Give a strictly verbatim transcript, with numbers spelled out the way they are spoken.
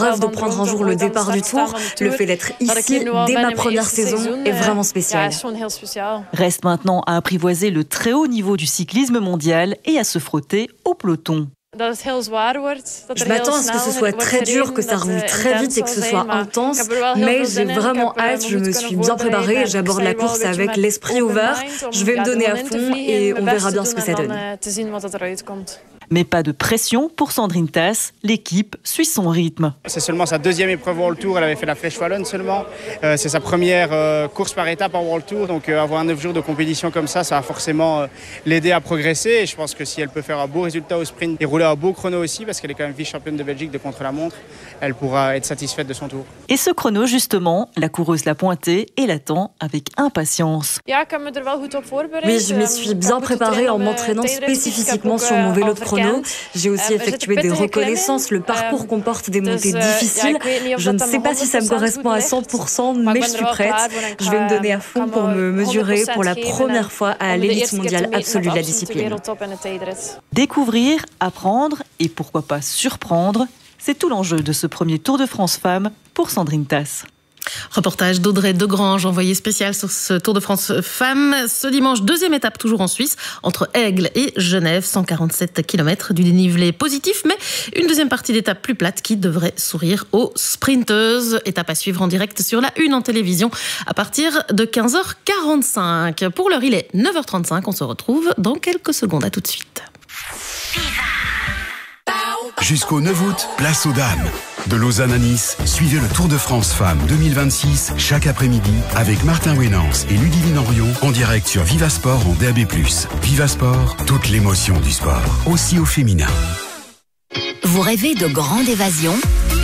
rêve de prendre un jour le départ du Tour. Le fait d'être ici dès ma première saison est vraiment spécial. Reste maintenant à apprivoiser le très haut niveau du cyclisme mondial et à se frotter au peloton. Je m'attends à ce que ce soit très dur, que ça roule très vite et que ce soit intense, mais j'ai vraiment hâte, je me suis bien préparée et j'aborde la course avec l'esprit ouvert. Je vais me donner à fond et on verra bien ce que ça donne. Mais pas de pression pour Sandrine Tass, l'équipe suit son rythme. C'est seulement sa deuxième épreuve World Tour, elle avait fait la Flèche Wallonne seulement. Euh, c'est sa première euh, course par étape en World Tour, donc euh, avoir neuf jours de compétition comme ça, ça va forcément euh, l'aider à progresser. Et je pense que si elle peut faire un beau résultat au sprint et rouler un beau chrono aussi, parce qu'elle est quand même vice-championne de Belgique de contre-la-montre, elle pourra être satisfaite de son tour. Et ce chrono justement, la coureuse l'a pointé et l'attend avec impatience. Oui, je m'y suis bien préparée en m'entraînant spécifiquement sur mon vélo de chrono. J'ai aussi effectué des reconnaissances. Le parcours comporte des montées difficiles. Je ne sais pas si ça me correspond à cent pour cent, mais je suis prête. Je vais me donner à fond pour me mesurer pour la première fois à l'élite mondiale absolue de la discipline. Découvrir, apprendre et pourquoi pas surprendre, c'est tout l'enjeu de ce premier Tour de France Femmes pour Sandrine Tass. Reportage d'Audrey Degrange, envoyé spécial sur ce Tour de France Femmes. Ce dimanche, deuxième étape toujours en Suisse, entre Aigle et Genève, cent quarante-sept kilomètres, du dénivelé positif, mais une deuxième partie d'étape plus plate qui devrait sourire aux sprinteuses. Étape à suivre en direct sur la une en télévision à partir de quinze heures quarante-cinq. Pour l'heure, il est neuf heures trente-cinq, on se retrouve dans quelques secondes. À tout de suite. Jusqu'au neuf août, place aux dames. De Lausanne à Nice, suivez le Tour de France Femmes deux mille vingt-six chaque après-midi avec Martin Wénance et Ludivine Henrion en direct sur Vivasport en D A B plus. Vivasport, toute l'émotion du sport, aussi au féminin. Vous rêvez de grande évasion ?